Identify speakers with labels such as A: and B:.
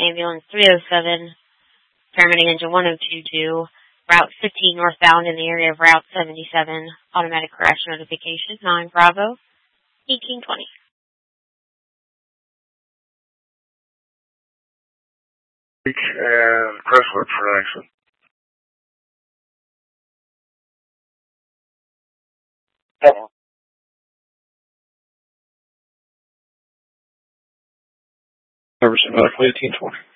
A: Ambulance 307, paramedic engine 1022, Route 15 northbound in the area of Route 77, automatic crash notification, 9 Bravo, 1820.
B: And press alert for an accident. Service medical 1820.